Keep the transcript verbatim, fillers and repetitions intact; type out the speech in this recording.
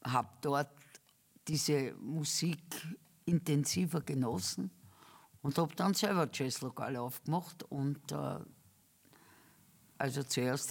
habe dort diese Musik intensiver genossen und habe dann selber Jazzlokale aufgemacht. Und äh, also zuerst